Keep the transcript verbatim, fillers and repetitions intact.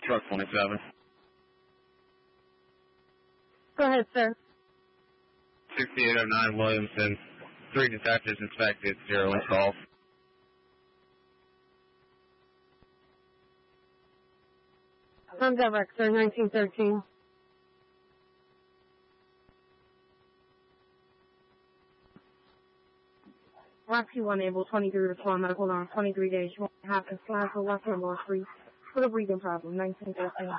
truck twenty-seven. Go ahead, sir. sixty-eight oh nine Williamson. Three detectives inspected, zero installs. I'm direct, sir, nineteen thirteen. Rocky one able, twenty-three respond, medical on twenty-three days. You won't have to fly for Western Law Street for the breathing problem, nineteen thirteen.